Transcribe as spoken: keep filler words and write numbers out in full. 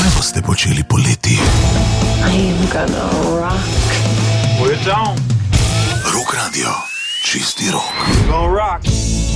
Kaj boste počeli poleti? I'm gonna rock. Put it down. Rock Radio, čisti rok. We're gonna rock.